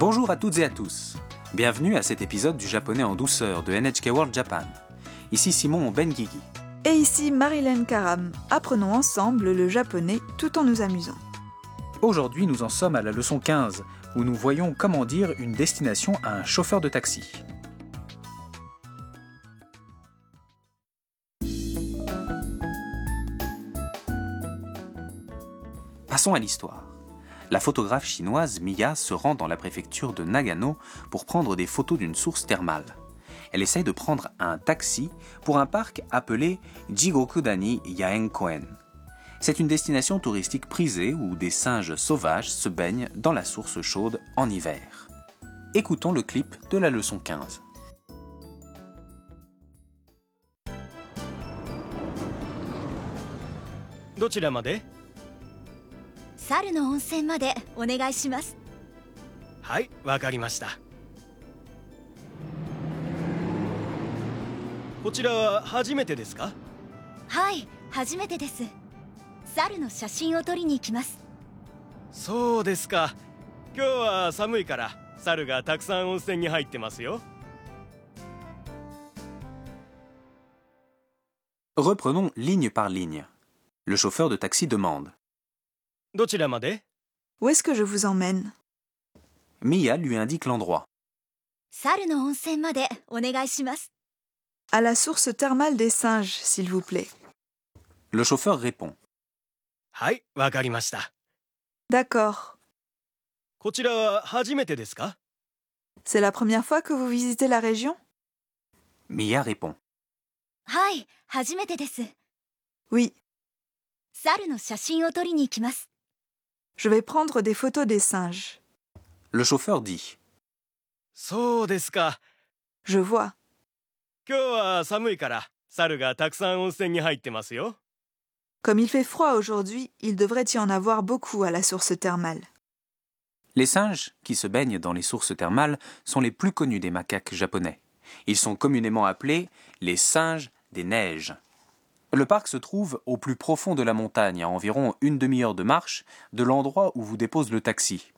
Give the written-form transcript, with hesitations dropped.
Bonjour à toutes et à tous. Bienvenue à cet épisode du japonais en douceur de NHK World Japan. Ici Simon Benguigui. Et ici Marilyn Karam. Apprenons ensemble le japonais tout en nous amusant. Aujourd'hui, nous en sommes à la leçon 15, où nous voyons comment dire une destination à un chauffeur de taxi. Passons à l'histoire. La photographe chinoise Miya se rend dans la préfecture de Nagano pour prendre des photos d'une source thermale. Elle essaye de prendre un taxi pour un parc appelé Jigokudani Yaenkoen. C'est une destination touristique prisée où des singes sauvages se baignent dans la source chaude en hiver. Écoutons le clip de la leçon 15. どちらまで？ 猿の温泉までお願いします。 はい、わかりました。こちらは初めてですか？ はい、初めてです。猿の写真を撮りに行きます。 そうですか。今日は寒いから猿がたくさん温泉に入ってますよ。 Reprenons ligne par ligne. Le chauffeur de taxi demande. どちらまで？ Où est-ce que je vous emmène? Miya lui indique l'endroit. 猿の温泉までお願いします。 À la source thermale des singes, s'il vous plaît. Le chauffeur répond. はい、わかりました。 D'accord. こちらは初めてですか？ C'est la première fois que vous visitez la région? Miya répond. はい、初めてです。 Oui. 猿の写真を撮りに行きます。 Je vais prendre des photos des singes. Le chauffeur dit. そうですか。 Je vois. 今日は寒いから猿がたくさん温泉に入ってますよ。 Comme il fait froid aujourd'hui, il devrait y en avoir beaucoup à la source thermale. Les singes, qui se baignent dans les sources thermales, sont les plus connus des macaques japonais. Ils sont communément appelés les singes des neiges. Le parc se trouve au plus profond de la montagne, à environ une demi-heure de marche de l'endroit où vous dépose le taxi.